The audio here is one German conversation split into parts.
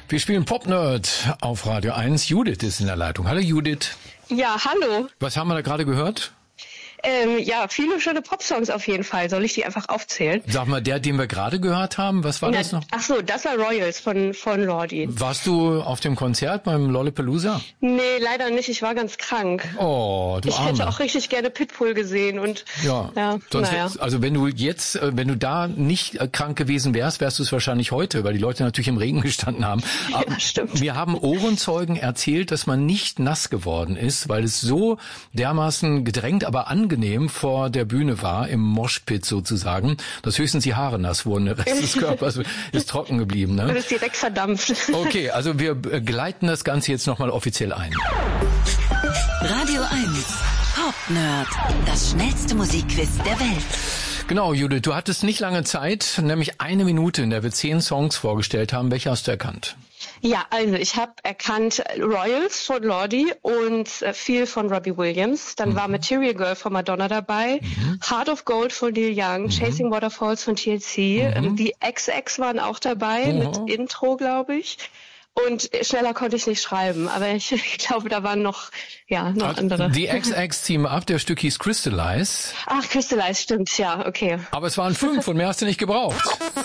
Wir spielen Pop-Nerd auf Radio 1. Judith ist in der Leitung. Hallo Judith. Ja, hallo. Was haben wir da gerade gehört? Ja, viele schöne Popsongs auf jeden Fall. Soll ich die einfach aufzählen? Sag mal, der, den wir gerade gehört haben, was war das noch? Ach so, das war Royals von Lordi. Warst du auf dem Konzert beim Lollapalooza? Nee, leider nicht. Ich war ganz krank. Oh, du Arme. Ich hätte auch richtig gerne Pitbull gesehen und ja sonst also wenn du da nicht krank gewesen wärst, wärst du es wahrscheinlich heute, weil die Leute natürlich im Regen gestanden haben. Aber ja, stimmt. Wir haben Ohrenzeugen erzählt, dass man nicht nass geworden ist, weil es so dermaßen gedrängt, aber angenehm vor der Bühne war, im Moshpit sozusagen, dass höchstens die Haare nass wurden, der Rest des Körpers ist trocken geblieben. Ne? Das ist direkt verdampft. Okay, also wir gleiten das Ganze jetzt nochmal offiziell ein. Radio 1, Pop-Nerd, das schnellste Musikquiz der Welt. Genau, Judith, du hattest nicht lange Zeit, nämlich 1 Minute, in der wir 10 Songs vorgestellt haben. Welche hast du erkannt? Ja, also ich habe erkannt Royals von Lordi und viel von Robbie Williams. Dann war Material Girl von Madonna dabei, Heart of Gold von Neil Young, Chasing Waterfalls von TLC, die XX waren auch dabei mit Intro, glaube ich. Und schneller konnte ich nicht schreiben, aber ich glaube, da waren noch andere. Die XX Team Up, der Stück hieß Crystallize. Ach, Crystallize, stimmt, ja, okay. Aber es waren 5 und mehr hast du nicht gebraucht.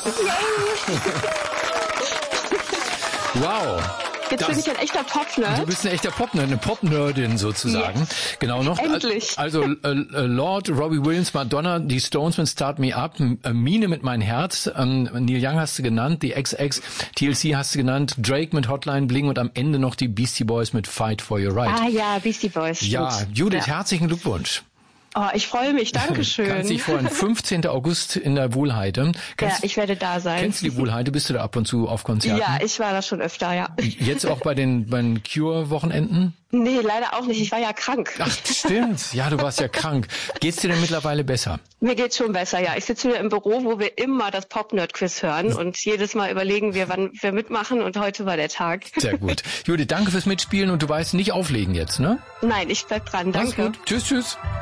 Wow. Jetzt bin ich ein echter Pop-Nerd. Du bist ein echter Pop-Nerd, eine Pop-Nerdin sozusagen. Yes. Genau noch. Endlich. Also Lord, Robbie Williams, Madonna, die Stones mit Start Me Up, Mine mit Mein Herz, Neil Young hast du genannt, die XX, TLC hast du genannt, Drake mit Hotline Bling und am Ende noch die Beastie Boys mit Fight for Your Right. Ah ja, Beastie Boys. Ja, Judith, herzlichen Glückwunsch. Oh, ich freue mich, Dankeschön. Kannst dich freuen, 15. August in der Wuhlheide. Ich werde da sein. Kennst du die Wuhlheide? Bist du da ab und zu auf Konzerten? Ja, ich war da schon öfter, ja. Jetzt auch bei den Cure-Wochenenden? Nee, leider auch nicht. Ich war ja krank. Ach, stimmt. Ja, du warst ja krank. Geht's dir denn mittlerweile besser? Mir geht's schon besser, ja. Ich sitze wieder im Büro, wo wir immer das Pop-Nerd-Quiz hören und jedes Mal überlegen wir, wann wir mitmachen und heute war der Tag. Sehr gut. Judith, danke fürs Mitspielen und du weißt, nicht auflegen jetzt, ne? Nein, ich bleib dran. Danke. Mach's gut. Tschüss, tschüss.